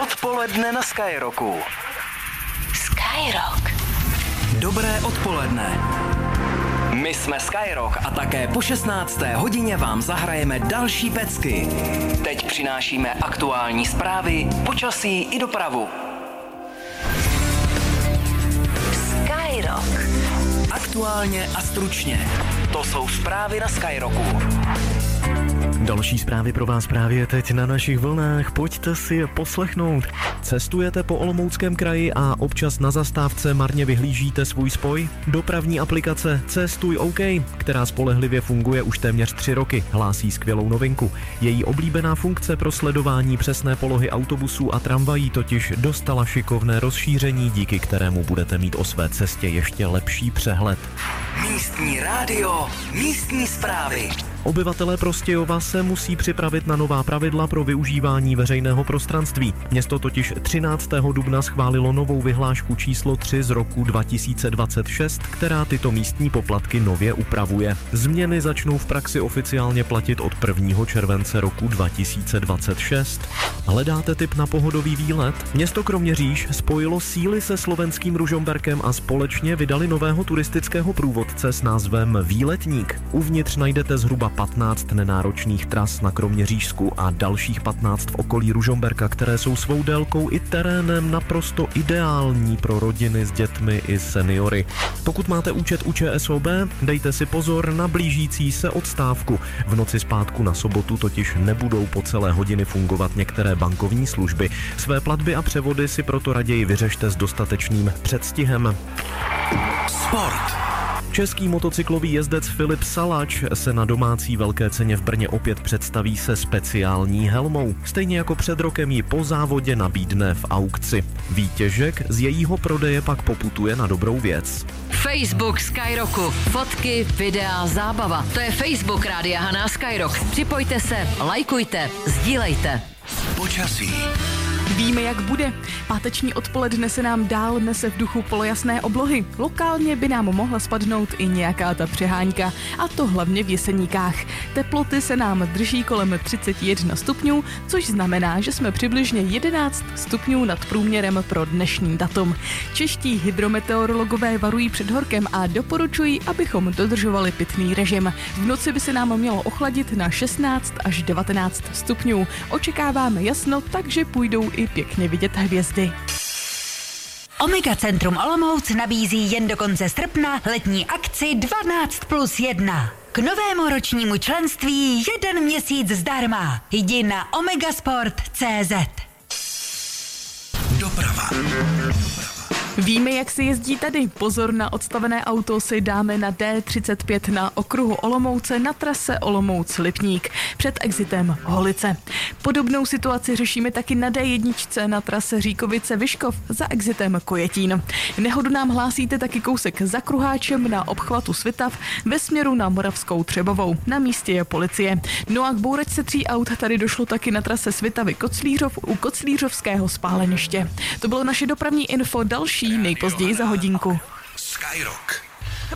Odpoledne na Skyrocku. Skyrock. Dobré odpoledne. My jsme Skyrock a také po 16. hodině vám zahrajeme další pecky. Teď přinášíme aktuální zprávy, počasí i dopravu. Skyrock. Aktuálně a stručně. To jsou zprávy na Skyrocku. Další zprávy pro vás právě teď na našich vlnách, pojďte si je poslechnout. Cestujete po Olomouckém kraji a občas na zastávce marně vyhlížíte svůj spoj? Dopravní aplikace Cestuj OK, která spolehlivě funguje už téměř 3 roky, hlásí skvělou novinku. Její oblíbená funkce pro sledování přesné polohy autobusů a tramvají totiž dostala šikovné rozšíření, díky kterému budete mít o své cestě ještě lepší přehled. Místní rádio, místní zprávy. Obyvatelé Prostějova se musí připravit na nová pravidla pro využívání veřejného prostranství. Město totiž 13. dubna schválilo novou vyhlášku číslo 3 z roku 2026, která tyto místní poplatky nově upravuje. Změny začnou v praxi oficiálně platit od 1. července roku 2026. Hledáte tip na pohodový výlet? Město Kroměříž spojilo síly se slovenským Ružomberkem a společně vydali nového turistického průvodce s názvem Výletník. Uvnitř najdete zhruba 15 nenáročných tras na Kroměřížsku a dalších 15 v okolí Ružomberka, které jsou svou délkou i terénem naprosto ideální pro rodiny s dětmi i seniory. Pokud máte účet u ČSOB, dejte si pozor na blížící se odstávku. V noci z pátku na sobotu totiž nebudou po celé hodiny fungovat některé bankovní služby. Své platby a převody si proto raději vyřešte s dostatečným předstihem. Sport. Český motocyklový jezdec Filip Salač se na domácí velké ceně v Brně opět představí se speciální helmou. Stejně jako před rokem ji po závodě nabídne v aukci. Výtěžek z jejího prodeje pak poputuje na dobrou věc. Facebook Skyrocku. Fotky, videa, zábava. To je Facebook Rádia Haná Skyrock. Připojte se, lajkujte, sdílejte. Počasí. Víme, jak bude. Páteční odpoledne se nám dál nese v duchu polojasné oblohy. Lokálně by nám mohla spadnout i nějaká ta přehánka, a to hlavně v Jeseníkách. Teploty se nám drží kolem 31 stupňů, což znamená, že jsme přibližně 11 stupňů nad průměrem pro dnešní datum. Čeští hydrometeorologové varují před horkem a doporučují, abychom dodržovali pitný režim. V noci by se nám mělo ochladit na 16 až 19 stupňů. Očekáváme jasno, takže půjdou i pěkně vidět hvězdy. Omega Centrum Olomouc nabízí jen do konce srpna letní akci 12+1. K novému ročnímu členství 1 měsíc zdarma. Jdi na omegasport.cz. Doprava. Víme, jak se jezdí tady. Pozor na odstavené auto si dáme na D35 na okruhu Olomouce na trase Olomouc-Lipník před exitem Holice. Podobnou situaci řešíme taky na D1 na trase Říkovice-Vyškov za exitem Kojetín. Nehodu nám hlásíte taky kousek za Kruháčem na obchvatu Svitav ve směru na Moravskou Třebovou. Na místě je policie. No a k bouračce 3 aut tady došlo taky na trase Svitavy-Koclířov u Koclířovského spáleniště. To bylo naše dopravní info, další nejpozději za hodinku. Skyrock.